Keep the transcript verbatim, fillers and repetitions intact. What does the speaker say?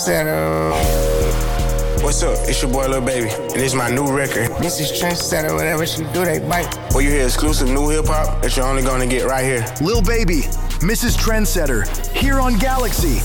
Trendsetter. What's up? It's your boy Lil Baby, and this is my new record. This is Trendsetter. Whatever she do, they bite. Where you hear exclusive new hip hop that you're only gonna get right here. Lil Baby, Missus Trendsetter, here on Galaxy.